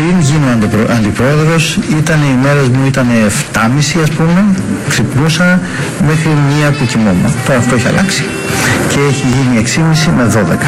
Πριν γίνω αντιπρόεδρος, οι μέρες μου ήταν 7.30 ας πούμε, ξυπνούσα μέχρι 1 που κοιμόμουν. Τώρα αυτό έχει αλλάξει και έχει γίνει 6.30 με 12.